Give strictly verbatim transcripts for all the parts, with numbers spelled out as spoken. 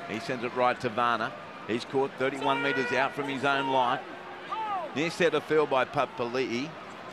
He sends it right to Varner. He's caught thirty-one metres out from his own line. Near centre field by Papali'i.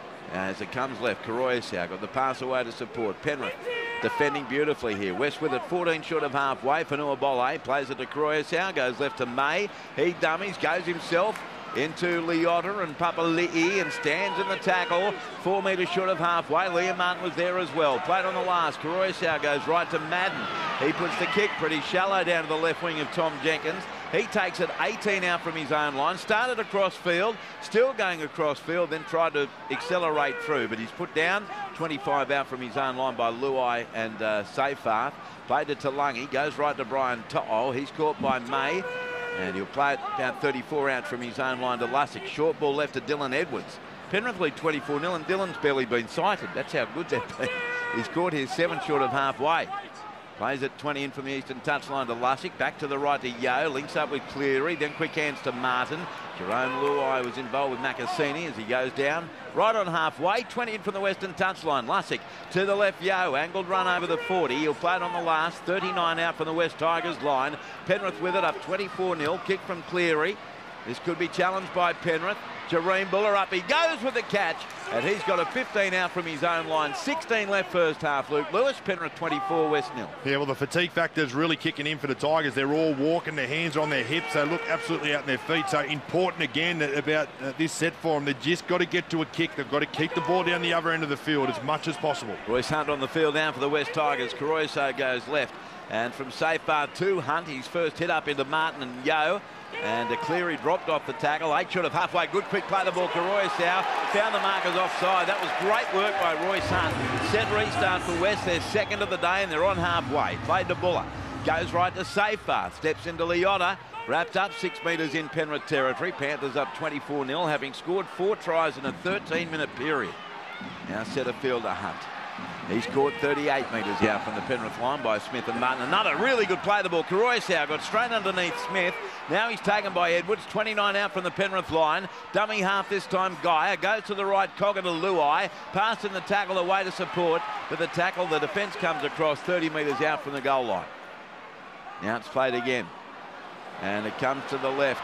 As it comes left, Koroisau got the pass away to support. Penrith defending beautifully here. West with it, fourteen short of halfway. Fonua-Pole plays it to Koroisau, goes left to May. He dummies, goes himself into Leota and Papali'i and stands in the tackle. Four metres short of halfway. Liam Martin was there as well. Played on the last. Koroisau goes right to Madden. He puts the kick pretty shallow down to the left wing of Tom Jenkins. He takes it eighteen out from his own line. Started across field, still going across field, then tried to accelerate through. But he's put down twenty-five out from his own line by Luai and uh, Seyfarth. Played to Talangi. Goes right to Brian To'o. He's caught by May. And he'll play it about thirty-four out from his own line to Lussick. Short ball left to Dylan Edwards. Penrith lead twenty-four nil and Dylan's barely been sighted. That's how good they've been. He's caught here seven short of halfway. Plays it twenty in from the eastern touchline to Lussick. Back to the right to Yeo. Links up with Cleary. Then quick hands to Martin. Jerome Luai was involved with Makasini as he goes down. Right on halfway. twenty in from the western touchline. Lussick to the left. Yeo. Angled run over the forty. He'll play it on the last. thirty-nine out from the West Tigers line. Penrith with it up twenty-four nil. Kick from Cleary. This could be challenged by Penrith. Jareen Buller up. He goes with the catch. And he's got a fifteen out from his own line. sixteen left first half. Luke Lewis, Penrith twenty-four, West nil. Yeah, well, the fatigue factor is really kicking in for the Tigers. They're all walking, their hands on their hips. They look absolutely out on their feet. So important again about uh, this set for them. They've just got to get to a kick. They've got to keep the ball down the other end of the field as much as possible. Royce Hunt on the field now for the West Tigers. Koroisau goes left. And from Seyfarth to Hunt, his first hit up into Martin and Yeo. And uh, Cleary dropped off the tackle. Eight short of halfway. Good quick play the ball. Koroisau found the markers offside. That was great work by Royce Hunt. Set restart for West. They're second of the day and they're on halfway. Played to Buller. Goes right to Seyfarth. Steps into Leota. Wrapped up six metres in Penrith territory. Panthers up twenty-four nil, having scored four tries in a thirteen minute period. Now centre field to Hunt. He's caught thirty-eight metres out from the Penrith line by Smith and Martin. Another really good play the ball. Koroisau got straight underneath Smith. Now he's taken by Edwards. twenty-nine out from the Penrith line. Dummy half this time. Geyer goes to the right. Cogger to Luai. Passed in the tackle away to support. But the tackle, the defence comes across thirty metres out from the goal line. Now it's played again. And it comes to the left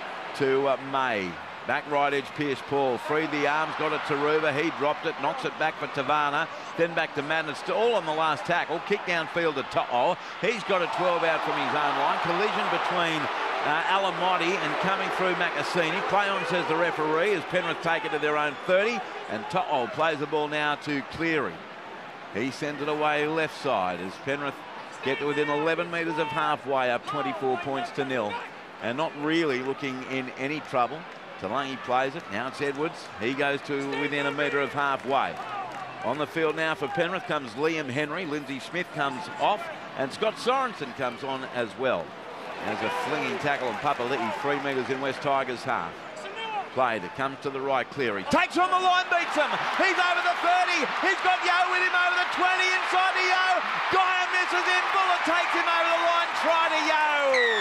to uh, May. Back right edge, Pierce Paul. Freed the arms, got it to Ruba. He dropped it, knocks it back for Tavana. Then back to Madden. It's all on the last tackle. Kick downfield to To'o. He's got a twelve out from his own line. Collision between uh, Alamotti and coming through Makasini. Play on, says the referee, as Penrith take it to their own thirty. And To'o plays the ball now to Cleary. He sends it away left side as Penrith get to within eleven metres of halfway, up twenty-four points to nil. And not really looking in any trouble. Talangi plays it. Now it's Edwards. He goes to within a metre of halfway. On the field now for Penrith comes Liam Henry. Lindsay Smith comes off. And Scott Sorensen comes on as well. There's a flinging tackle on Papali'i. Three metres in West Tigers half. Played. It comes to the right. Cleary takes on the line, beats him. He's over the thirty. He's got Yeo with him over the twenty. Inside to Yeo. Geyer misses in. Buller takes him over the line. Try to Yeo.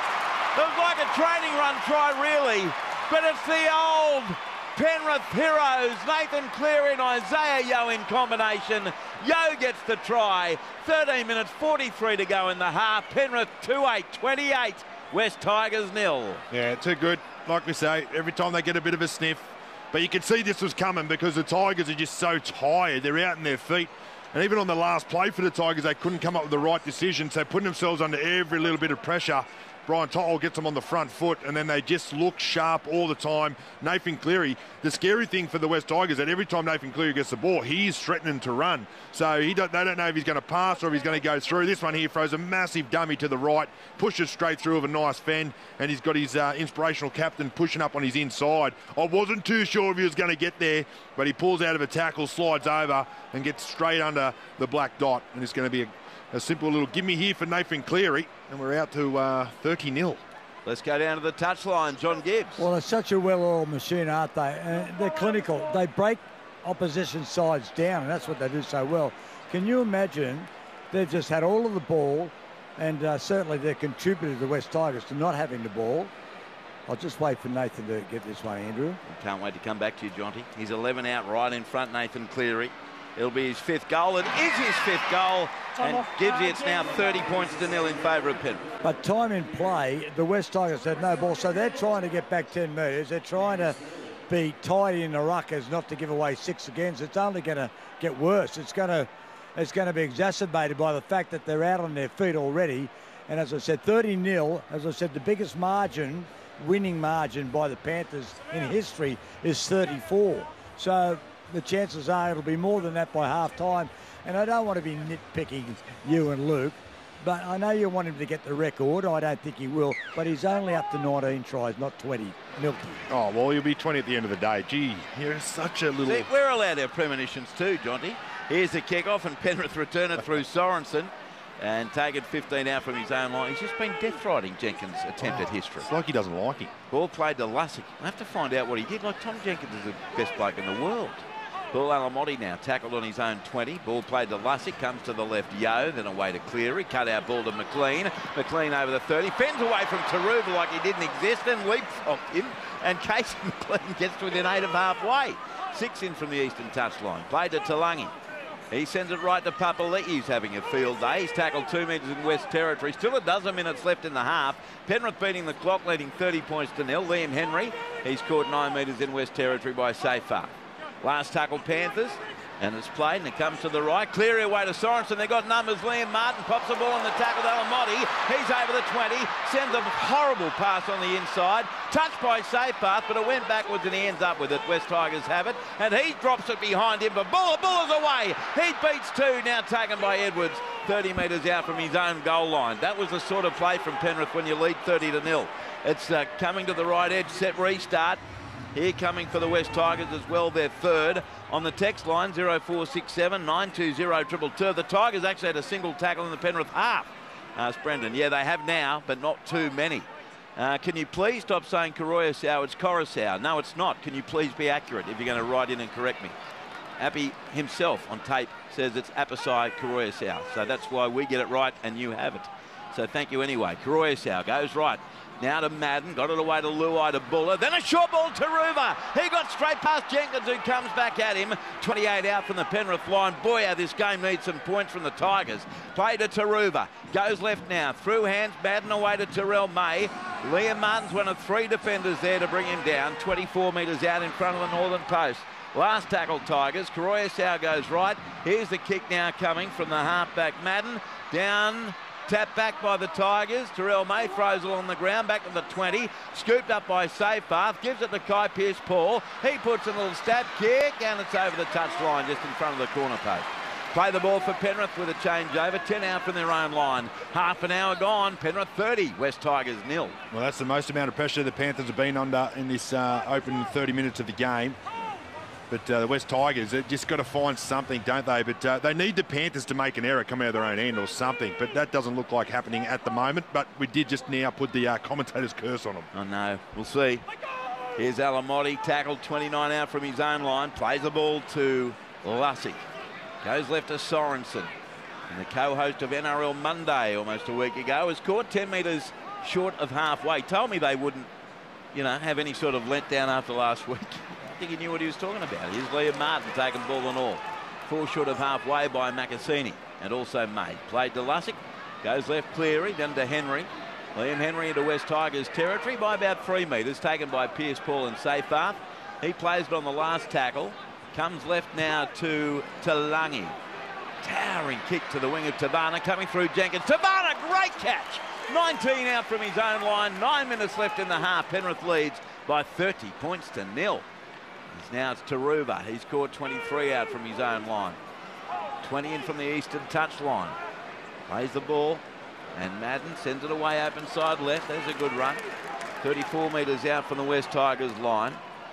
It was like a training run try, really. But it's the old Penrith heroes, Nathan Cleary and Isaiah Yeo in combination. Yeo gets the try. thirteen minutes forty-three to go in the half. Penrith two eight twenty-eight. West Tigers nil. Yeah, too good. Like we say, every time they get a bit of a sniff. But you could see this was coming because the Tigers are just so tired. They're out in their feet. And even on the last play for the Tigers, they couldn't come up with the right decision. So putting themselves under every little bit of pressure. Brian To'o gets them on the front foot, and then they just look sharp all the time. Nathan Cleary, the scary thing for the West Tigers is that every time Nathan Cleary gets the ball, he's threatening to run. So he don't, they don't know if he's going to pass or if he's going to go through. This one here throws a massive dummy to the right, pushes straight through with a nice fend, and he's got his uh, inspirational captain pushing up on his inside. I wasn't too sure if he was going to get there, but he pulls out of a tackle, slides over, and gets straight under the black dot, and it's going to be a A simple little gimme here for Nathan Cleary, and we're out to uh, thirty nil. Let's go down to the touchline. John Gibbs. Well, they're such a well-oiled machine, aren't they? Uh, they're clinical. They break opposition sides down, and that's what they do so well. Can you imagine they've just had all of the ball, and uh, certainly they're contributed to the West Tigers to not having the ball. I'll just wait for Nathan to get this one, Andrew. Can't wait to come back to you, Jonty. He's eleven out right in front, Nathan Cleary. It'll be his fifth goal. It is his fifth goal, and gives it's now thirty points to nil in favour of Penrith. But time in play, the West Tigers had no ball, so they're trying to get back ten metres. They're trying to be tight in the ruckers, not to give away six again. So it's only going to get worse. It's going to, it's going to be exacerbated by the fact that they're out on their feet already. And as I said, thirty nil. As I said, the biggest margin, winning margin by the Panthers in history is thirty-four. So the chances are it'll be more than that by half time. And I don't want to be nitpicking you and Luke, but I know you want him to get the record. I don't think he will, but he's only up to nineteen tries, not twenty. Milky. Oh, well, he'll be twenty at the end of the day. Gee, you're such a little... See, we're allowed our premonitions too, Jonty. Here's the kick-off, and Penrith return it through Sorensen and take it fifteen out from his own line. He's just been death-riding Jenkins' attempt oh, at history. It's like he doesn't like him. Ball played to Lussick. I have to find out what he did. Like, Tom Jenkins is the best bloke in the world. Ball Alamotti now tackled on his own twenty. Ball played to Lussick, comes to the left Yo, then away to Cleary. Cut out ball to McLean. McLean over the thirty. Fends away from Taruva like he didn't exist and leapfrogged him. And Casey McLean gets to within eight of halfway. Six in from the eastern touchline. Played to Talangi. He sends it right to Papali'i's having a field day. He's tackled two metres in West Territory. Still a dozen minutes left in the half. Penrith beating the clock, leading thirty points to nil. Liam Henry, he's caught nine metres in West Territory by Safar. Last tackle Panthers, and it's played, and it comes to the right. Cleary away to Sorensen. They've got numbers. Liam Martin pops the ball on the tackle to Alamotti. He's over the twenty, sends a horrible pass on the inside. Touched by Safepath, but it went backwards and he ends up with it. West Tigers have it, and he drops it behind him. But Buller, Buller's away. He beats two, now taken by Edwards, thirty metres out from his own goal line. That was the sort of play from Penrith when you lead thirty to nil. It's uh, coming to the right edge, set restart. Here coming for the West Tigers as well, their third. On the text line, zero four six seven nine two zero two two. The Tigers actually had a single tackle in the Penrith half. Asked Brendan. Yeah, they have now, but not too many. Uh, can you please stop saying Coruscant? It's Coruscant. No, it's not. Can you please be accurate if you're going to write in and correct me? Appy himself on tape says it's Apasai Coruscant. So that's why we get it right and you haven't. So thank you anyway. Coruscant goes right. Now to Madden, got it away to Luai to Buller, then a short ball to Ruva. He got straight past Jenkins, who comes back at him. twenty-eight out from the Penrith line. Boy, how this game needs some points from the Tigers. Play to Taruva. Goes left now. Through hands, Madden away to Terrell May. Liam Martin's one of three defenders there to bring him down. twenty-four metres out in front of the northern post. Last tackle Tigers. Coruscant goes right. Here's the kick now coming from the halfback Madden. Down. Tapped back by the Tigers. Terrell May throws it on the ground, back to the twenty. Scooped up by Safepath. Gives it to Kai Pearce-Paul. He puts a little stab kick, and it's over the touchline just in front of the corner post. Play the ball for Penrith with a changeover. ten out from their own line. Half an hour gone. Penrith thirty. West Tigers nil. Well, that's the most amount of pressure the Panthers have been under in this uh, open thirty minutes of the game. But uh, the West Tigers, they've just got to find something, don't they? But uh, they need the Panthers to make an error, come out of their own end or something. But that doesn't look like happening at the moment. But we did just now put the uh, commentator's curse on them. I know. We'll see. Here's Alamotti, tackled twenty-nine out from his own line. Plays the ball to Lussick. Goes left to Sorensen. And the co-host of N R L Monday almost a week ago was caught ten metres short of halfway. Told me they wouldn't, you know, have any sort of letdown after last week. I think he knew what he was talking about. Here's Liam Martin taking ball and all. Four short of halfway by Macassini and also May. Played to Lussick. Goes left Cleary, then to Henry. Liam Henry into West Tigers territory by about three metres. Taken by Pearce-Paul and Safepath. He plays it on the last tackle. Comes left now to Talangi. Towering kick to the wing of Tabana. Coming through Jenkins. Tabana, great catch. nineteen out from his own line. Nine minutes left in the half. Penrith leads by thirty points to nil. Now it's Taruva. He's caught twenty-three out from his own line. twenty in from the eastern touchline. Plays the ball. And Madden sends it away open side left. There's a good run. thirty-four metres out from the West Tigers line.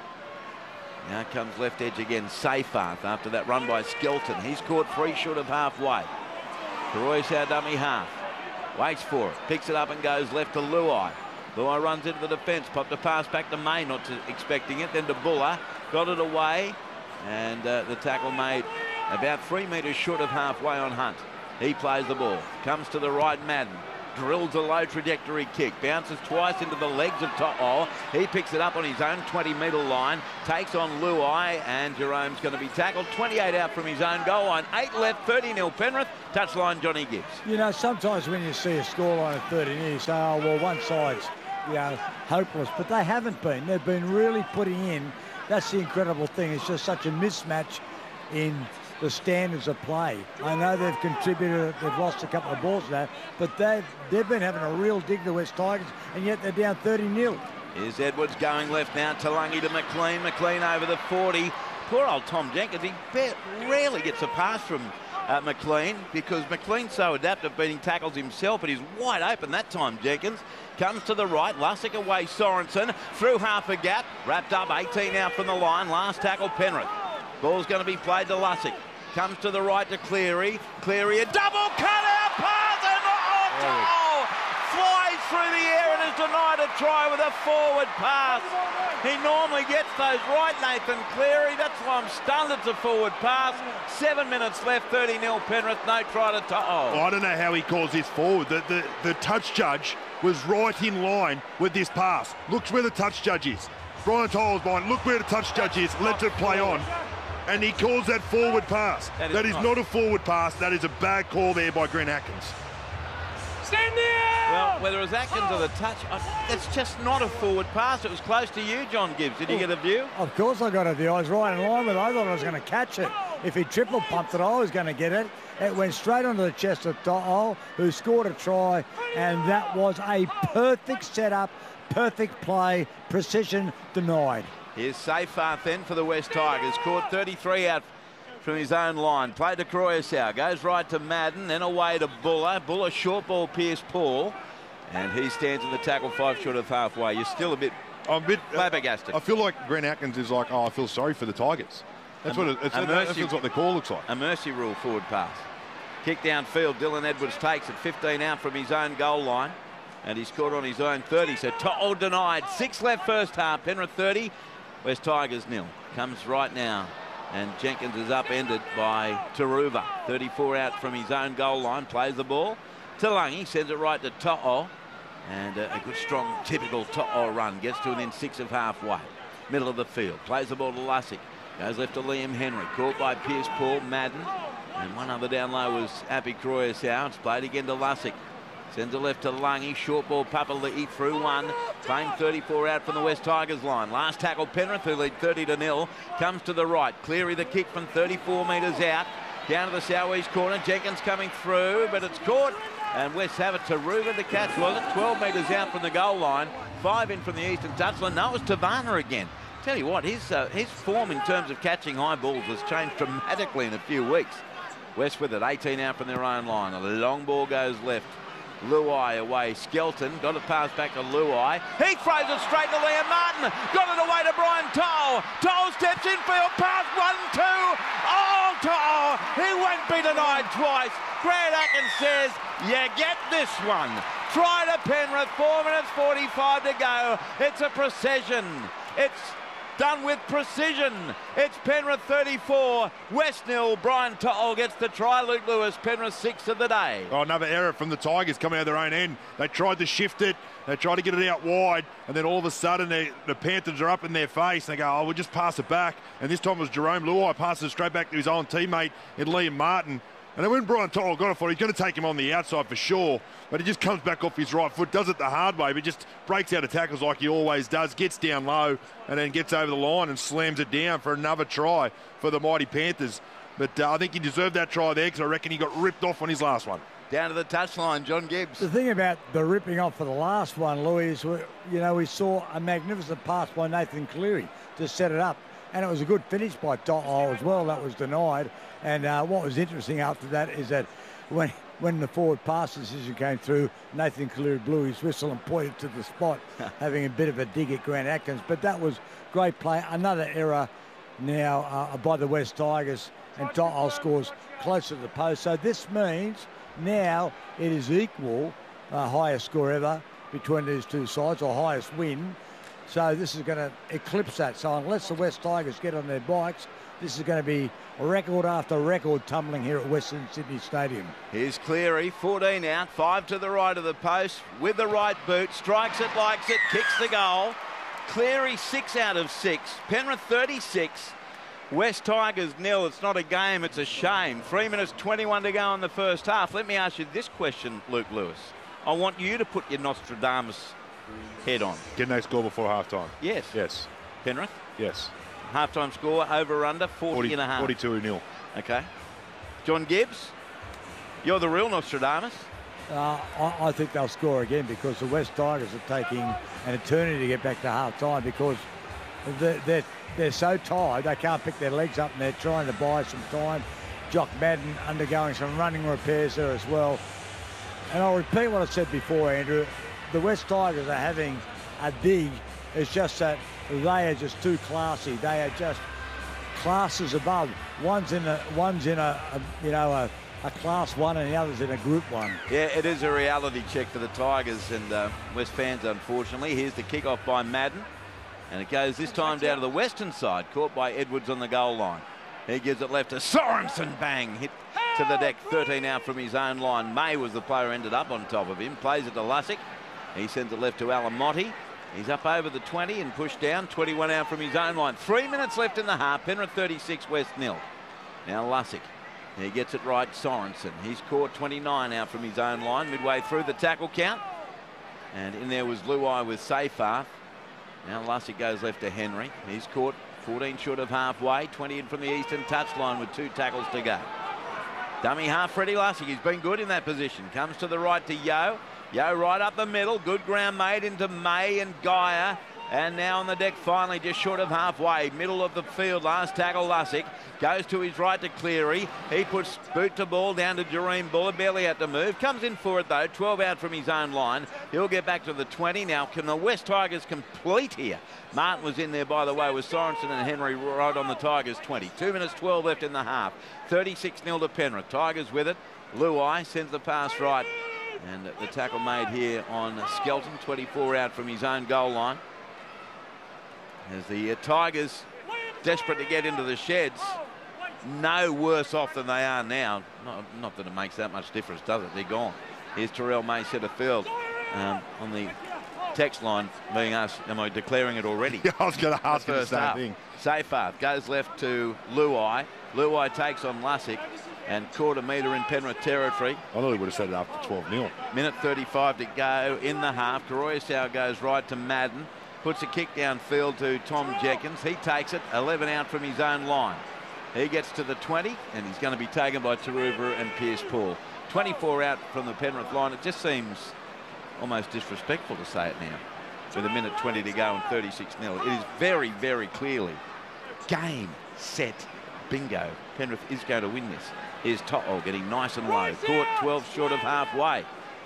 Now comes left edge again. Safepath after that run by Skelton. He's caught three short of halfway. Coruscant dummy half. Waits for it. Picks it up and goes left to Luai. Luai runs into the defence. Popped a pass back to May, not to expecting it. Then to Buller. Got it away. And uh, the tackle made about three metres short of halfway on Hunt. He plays the ball. Comes to the right, Madden. drills a low trajectory kick, bounces twice into the legs of To'o. He picks it up on his own twenty metre line, takes on Luai, and Jerome's going to be tackled. twenty-eight out from his own goal line. eight left, thirty nil Penrith. Touchline Johnny Gibbs. You know, sometimes when you see a scoreline of thirty nil, you say, oh, well, one side's, you know, hopeless. But they haven't been. They've been really putting in. That's the incredible thing. It's just such a mismatch in the standards of play. I know they've contributed, they've lost a couple of balls now, but they've, they've been having a real dig, the West Tigers, and yet they're down thirty nil. Here's Edwards going left now. Talangi to McLean. McLean over the forty. Poor old Tom Jenkins. He rarely gets a pass from uh, McLean because McLean's so adept at beating tackles himself, but he's wide open that time. Jenkins comes to the right. Lussick away. Sorensen through half a gap. Wrapped up eighteen out from the line. Last tackle Penrith. Ball's going to be played to Lussick. Comes to the right to Cleary. Cleary, a double cut-out pass, and oh, oh, flies through the air and is denied a try with a forward pass. He normally gets those right, Nathan Cleary. That's why I'm stunned it's a forward pass. Seven minutes left, thirty nil Penrith, no try to To'o. Well, I don't know how he calls this forward. The, the, the touch judge was right in line with this pass. Looks where the touch judge is. Brian To'o's behind. Look where the touch judge is. Let it play on. And he calls that forward pass. That is, that is not. not a forward pass. That is a bad call there by Grant Atkins. Stand there! Well, whether it was Atkins or the touch, it's just not a forward pass. It was close to you, John Gibbs. Did you get a view? Of course I got a view. I was right in line with it. I thought I was going to catch it. If he triple pumped it, I was going to get it. It went straight onto the chest of To'o, who scored a try, and that was a perfect setup, perfect play, precision denied. Here's Seyfarth then for the West Tigers. Caught thirty-three out from his own line. Played to Croyasau. Goes right to Madden. Then away to Buller. Buller short ball Pierce Paul. And he stands in the tackle five short of halfway. You're still a bit, I'm a bit flabbergasted. I feel like Grant Atkins is like, oh, I feel sorry for the Tigers. That's, a, what, it, it's, that, mercy, that's what the call looks like. A mercy rule forward pass. Kick downfield. Dylan Edwards takes it. fifteen out from his own goal line. And he scored on his own thirty. So To'o denied. Six left first half. Penrith thirty. West Tigers nil. Comes right now. And Jenkins is upended by Taruva. thirty-four out from his own goal line. Plays the ball. Talangi sends it right to To'o. And a, a good, strong, typical To'o run. Gets to within six of halfway. Middle of the field. Plays the ball to Lussick. Goes left to Liam Henry. Caught by Pierce Paul. Madden. And one other down low was Api Croyasau. It's played again to Lussick. Sends it left to Lungy. Short ball, Papali'i through one. Playing thirty-four out from the West Tigers line. Last tackle, Penrith, who lead thirty to nil. Comes to the right. Cleary the kick from thirty-four metres out. Down to the southeast corner. Jenkins coming through, but it's caught. And West have it. Taruva the catch, was it? twelve metres out from the goal line. Five in from the eastern touchline. No, it was Tavana again. Tell you what, his, uh, his form in terms of catching high balls has changed dramatically in a few weeks. West with it. eighteen out from their own line. A long ball goes left. Luai away. Skelton got it passed back to Luai. He throws it straight to Liam Martin. Got it away to Brian To'o. To'o steps infield. Pass one, two. Oh, To'o. He won't be denied twice. Grant Atkins says, you get this one. Try to Penrith. Four minutes forty-five to go. It's a precision. It's done with precision. It's Penrith thirty-four, West nil. Brian To'o gets the try. Luke Lewis, Penrith six of the day. Oh, another error from the Tigers coming out of their own end. They tried to shift it. They tried to get it out wide. And then all of a sudden, they, the Panthers are up in their face. They go, oh, we'll just pass it back. And this time it was Jerome Luai passes it straight back to his own teammate in Liam Martin. And then when Brian To'o got it for it, he's going to take him on the outside for sure. But he just comes back off his right foot, does it the hard way, but just breaks out of tackles like he always does, gets down low, and then gets over the line and slams it down for another try for the mighty Panthers. But uh, I think he deserved that try there because I reckon he got ripped off on his last one. Down to the touchline, John Gibbs. The thing about the ripping off for the last one, Louis, is, you know, we saw a magnificent pass by Nathan Cleary to set it up. And it was a good finish by To'o as well. That was denied. And uh, what was interesting after that is that when when the forward pass decision came through, Nathan Cleary blew his whistle and pointed to the spot, having a bit of a dig at Grant Atkins. But that was great play. Another error now uh, by the West Tigers, and To'o scores close to the post. So this means now it is equal, uh, highest score ever between these two sides, or highest win. So this is going to eclipse that. So unless the West Tigers get on their bikes, this is going to be record after record tumbling here at Western Sydney Stadium. Here's Cleary, fourteen out, five to the right of the post with the right boot, strikes it, likes it, kicks the goal. Cleary six out of six, Penrith thirty-six, West Tigers nil. It's not a game, it's a shame. Three minutes twenty-one to go in the first half. Let me ask you this question, Luke Lewis. I want you to put your Nostradamus head on. Can they score before half-time? Yes. Yes. Penrith? Yes. Half-time score, over under, forty, forty and a half. forty-two nil. Okay. John Gibbs, you're the real Nostradamus. Uh, I, I think they'll score again because the West Tigers are taking an eternity to get back to half-time because they're, they're, they're so tired they can't pick their legs up and they're trying to buy some time. Jock Madden undergoing some running repairs there as well. And I'll repeat what I said before, Andrew. The West Tigers are having a dig. It's just that they are just too classy. They are just classes above. One's in a, one's in a, a you know, a, a class one and the other's in a group one. Yeah, it is a reality check for the Tigers and uh, West fans, unfortunately. Here's the kick-off by Madden. And it goes this time down to the western side, caught by Edwards on the goal line. He gives it left to Sorensen, bang, hit to the deck, thirteen out from his own line. May was the player who ended up on top of him, plays it to Lussick. He sends it left to Alamotti. He's up over the twenty and pushed down, twenty-one out from his own line. Three minutes left in the half, Penrith thirty-six, West nil. Now Lussick, he gets it right, Sorensen. He's caught twenty-nine out from his own line, midway through the tackle count. And in there was Luai with Seyfarth. Now Lussick goes left to Henry. He's caught fourteen short of halfway, twenty in from the eastern touchline with two tackles to go. Dummy half, Freddie Lussick. He's been good in that position. Comes to the right to Yeo. Yeo right up the middle. Good ground made into May and Geyer. And now on the deck finally just short of halfway. Middle of the field. Last tackle Lussick. Goes to his right to Cleary. He puts boot to ball down to Jareem Buller. Barely had to move. Comes in for it though. twelve out from his own line. He'll get back to the twenty. Now can the West Tigers complete here? Martin was in there, by the way, with Sorensen and Henry right on the Tigers twenty. Two minutes twelve left in the half. thirty-six nil to Penrith. Tigers with it. Luai sends the pass right. And the tackle made here on Skelton. twenty-four out from his own goal line. As the uh, Tigers desperate to get into the sheds. No worse off than they are now. Not, not that it makes that much difference, does it? They're gone. Here's Terrell May centre field um, on the text line being asked, am I declaring it already? Yeah, I was going to ask you the same half. thing. Seyfarth goes left to Luai. Luai takes on Lussick and caught a metre in Penrith territory. I thought he would have set it up for twelve nil. Minute thirty-five to go in the half. Koroisau goes right to Madden. Puts a kick downfield to Tom Jenkins. He takes it, eleven out from his own line. He gets to the twenty, and he's going to be taken by Taruva and Pierce Paul. twenty-four out from the Penrith line. It just seems almost disrespectful to say it now. With a minute twenty to go and thirty-six nil. It is very, very clearly game, set, bingo. Penrith is going to win this. Here's To'o getting nice and low. Caught twelve short of halfway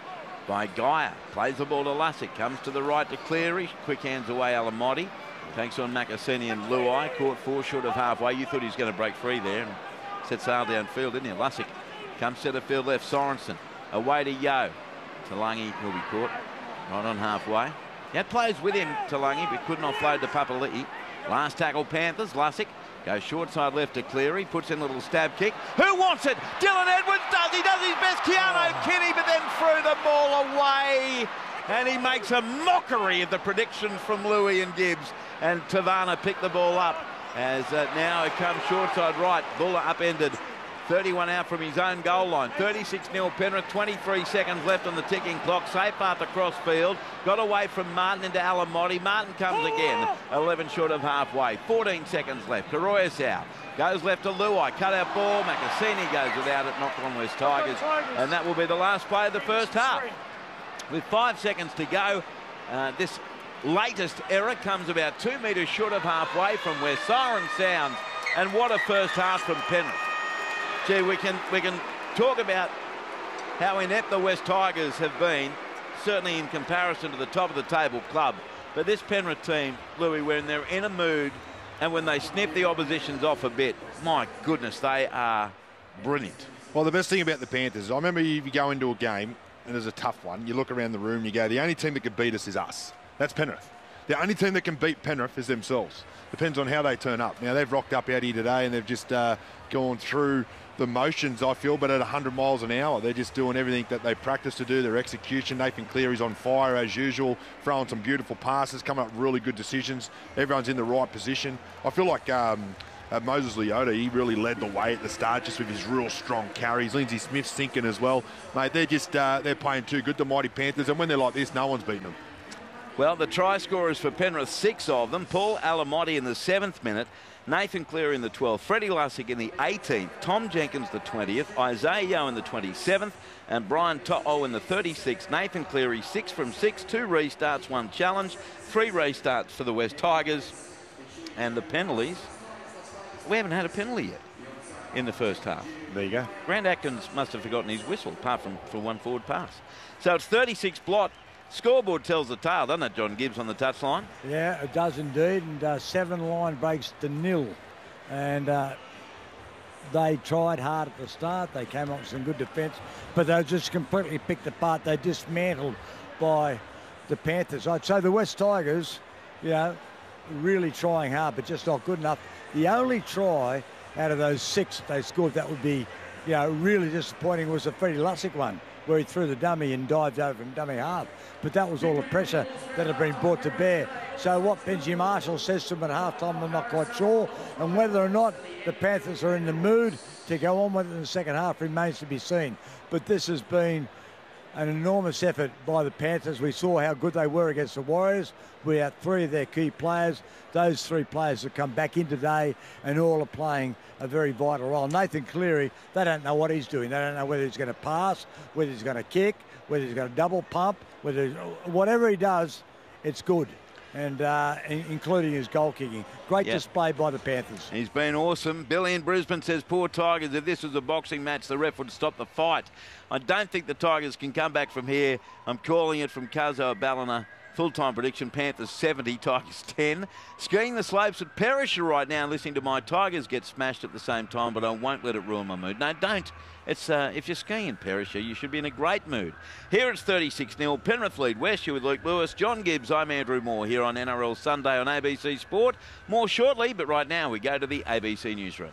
by Geyer. Plays the ball to Lussick. Comes to the right to Cleary. Quick hands away Alamotti. Takes on Makasini and Luai. Caught four short of halfway. You thought he was going to break free there and set sail downfield, didn't you? Lussick comes centre field left. Sorensen away to Yeo. Talangi will be caught right on halfway. He had players with him, Talangi, but couldn't offload to Papali'i. Last tackle Panthers. Lussick goes short side left to Cleary. Puts in a little stab kick. Who wants it? Dylan Edwards does. He does his best. Keano Kinney, but then threw the ball away. And he makes a mockery of the predictions from Louis and Gibbs. And Tavana picked the ball up as uh, now it comes short side right. Buller upended. thirty-one out from his own goal line. thirty-six nil Penrith. twenty-three seconds left on the ticking clock. Seyfarth across field. Got away from Martin into Alamotti. Martin comes again. eleven short of halfway. fourteen seconds left. Koroisau goes left to Luai. Cut out ball. Makasini goes without it. Knocked on West Tigers. And that will be the last play of the first half. With five seconds to go, uh, this latest error comes about two metres short of halfway from where siren sounds. And what a first half from Penrith. Gee, we can, we can talk about how inept the West Tigers have been, certainly in comparison to the top of the table club. But this Penrith team, Louis, when they're in a mood and when they snip the oppositions off a bit, my goodness, they are brilliant. Well, the best thing about the Panthers, I remember if you go into a game and there's a tough one, you look around the room, you go, the only team that could beat us is us. That's Penrith. The only team that can beat Penrith is themselves. Depends on how they turn up. Now, they've rocked up out here today and they've just uh, gone through the motions, I feel, but at one hundred miles an hour. They're just doing everything that they practice to do, their execution. Nathan Cleary's on fire as usual, throwing some beautiful passes, coming up with really good decisions. Everyone's in the right position. I feel like um, uh, Moses Leota, he really led the way at the start just with his real strong carries. Lindsay Smith's sinking as well. Mate, they're just, uh, they're playing too good, the Mighty Panthers, and when they're like this, no one's beating them. Well, the try scorers for Penrith, six of them. Paul Alamotti in the seventh minute, Nathan Cleary in the twelfth, Freddie Lussick in the eighteenth, Tom Jenkins the twentieth, Isaiah Yeo in the twenty-seventh, and Brian To'o in the thirty-sixth. Nathan Cleary, six from six, two restarts, one challenge, three restarts for the West Tigers. And the penalties, we haven't had a penalty yet in the first half. There you go. Grant Atkins must have forgotten his whistle, apart from for one forward pass. So it's thirty-six Blot. Scoreboard tells the tale, doesn't it, John Gibbs on the touchline? Yeah, it does indeed. And uh, seven line breaks to nil. And uh, they tried hard at the start. They came up with some good defence, but they were just completely picked apart. They dismantled by the Panthers. I'd say the West Tigers, you know, really trying hard, but just not good enough. The only try out of those six they scored that would be, you know, really disappointing was the Freddie Lussick one, where he threw the dummy and dived over from dummy half. But that was all the pressure that had been brought to bear. So what Benji Marshall says to him at halftime, I'm not quite sure. And whether or not the Panthers are in the mood to go on with it in the second half remains to be seen. But this has been an enormous effort by the Panthers. We saw how good they were against the Warriors. We had three of their key players. Those three players have come back in today and all are playing a very vital role. Nathan Cleary, they don't know what he's doing. They don't know whether he's going to pass, whether he's going to kick, whether he's going to double pump, whether whatever he does, it's good. And uh, including his goal kicking. Great yep. display by the Panthers. He's been awesome. Billy in Brisbane says, poor Tigers, if this was a boxing match, the ref would stop the fight. I don't think the Tigers can come back from here. I'm calling it from Kazo Ballina. Full-time prediction, Panthers seventy, Tigers ten. Skiing the slopes at Perisher right now, listening to my Tigers get smashed at the same time, but I won't let it ruin my mood. No, don't. It's uh, if you're skiing in Perisher, you should be in a great mood. Here it's thirty-six nil. Penrith lead West. You with Luke Lewis, John Gibbs. I'm Andrew Moore here on N R L Sunday on A B C Sport. More shortly, but right now we go to the A B C newsroom.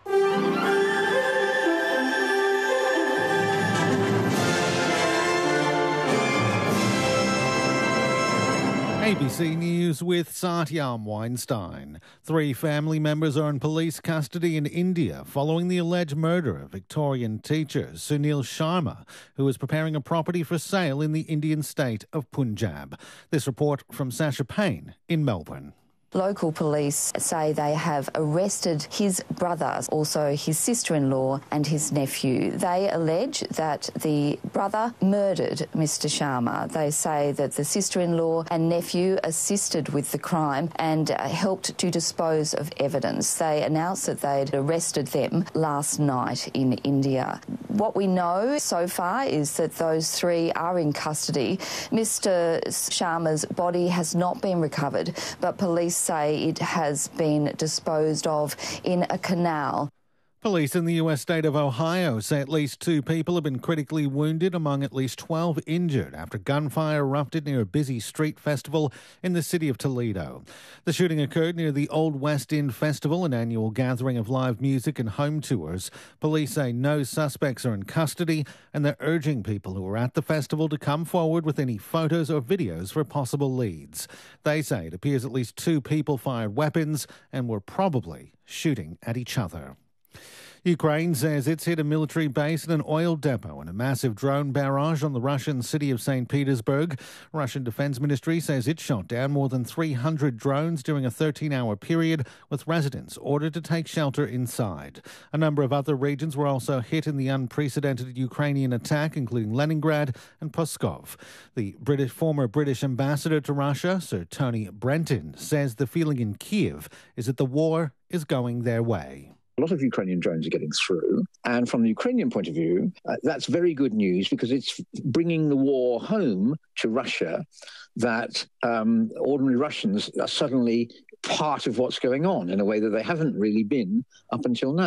A B C News with Satyam Weinstein. Three family members are in police custody in India following the alleged murder of Victorian teacher Sunil Sharma, who was preparing a property for sale in the Indian state of Punjab. This report from Sasha Payne in Melbourne. Local police say they have arrested his brother, also his sister-in-law and his nephew. They allege that the brother murdered Mister Sharma. They say that the sister-in-law and nephew assisted with the crime and uh, helped to dispose of evidence. They announced that they'd arrested them last night in India. What we know so far is that those three are in custody. Mister Sharma's body has not been recovered, but police say it has been disposed of in a canal. Police in the U S state of Ohio say at least two people have been critically wounded, among at least twelve injured after gunfire erupted near a busy street festival in the city of Toledo. The shooting occurred near the Old West End Festival, an annual gathering of live music and home tours. Police say no suspects are in custody and they're urging people who were at the festival to come forward with any photos or videos for possible leads. They say it appears at least two people fired weapons and were probably shooting at each other. Ukraine says it's hit a military base and an oil depot and a massive drone barrage on the Russian city of Saint Petersburg. Russian Defense Ministry says it shot down more than three hundred drones during a thirteen-hour period, with residents ordered to take shelter inside. A number of other regions were also hit in the unprecedented Ukrainian attack, including Leningrad and Pskov. The British, former British ambassador to Russia, Sir Tony Brenton, says the feeling in Kiev is that the war is going their way. A lot of Ukrainian drones are getting through. And from the Ukrainian point of view, uh, that's very good news because it's bringing the war home to Russia that um, ordinary Russians are suddenly part of what's going on in a way that they haven't really been up until now.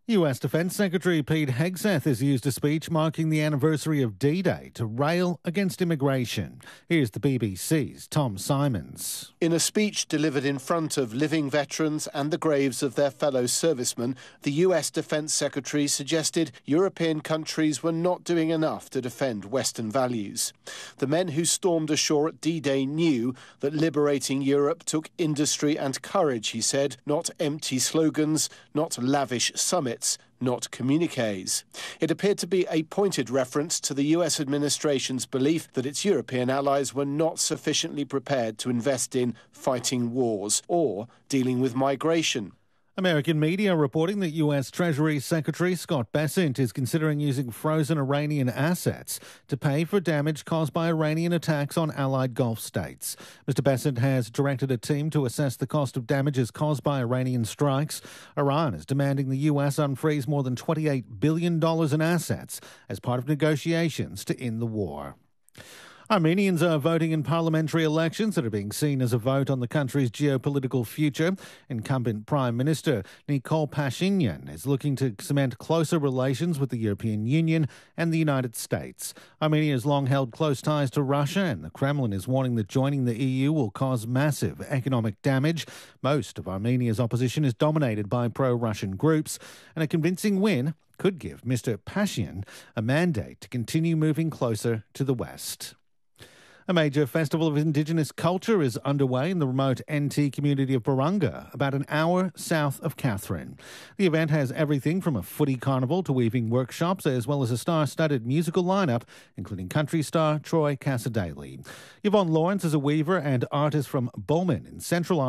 U S Defence Secretary Pete Hegseth has used a speech marking the anniversary of D-Day to rail against immigration. Here's the B B C's Tom Simons. In a speech delivered in front of living veterans and the graves of their fellow servicemen, the U S Defence Secretary suggested European countries were not doing enough to defend Western values. The men who stormed ashore at D-Day knew that liberating Europe took industry and courage, he said, not empty slogans, not lavish summits, not communiques. It appeared to be a pointed reference to the U S administration's belief that its European allies were not sufficiently prepared to invest in fighting wars or dealing with migration. American media reporting that U S Treasury Secretary Scott Bessent is considering using frozen Iranian assets to pay for damage caused by Iranian attacks on allied Gulf states. Mister Bessent has directed a team to assess the cost of damages caused by Iranian strikes. Iran is demanding the U S unfreeze more than twenty-eight billion dollars in assets as part of negotiations to end the war. Armenians are voting in parliamentary elections that are being seen as a vote on the country's geopolitical future. Incumbent Prime Minister Nikol Pashinyan is looking to cement closer relations with the European Union and the United States. Armenia has long held close ties to Russia, and the Kremlin is warning that joining the E U will cause massive economic damage. Most of Armenia's opposition is dominated by pro-Russian groups, and a convincing win could give Mister Pashinyan a mandate to continue moving closer to the West. A major festival of Indigenous culture is underway in the remote N T community of Barunga, about an hour south of Katherine. The event has everything from a footy carnival to weaving workshops, as well as a star-studded musical lineup, including country star Troy Cassadaly. Yvonne Lawrence is a weaver and artist from Bowman in Central Ireland.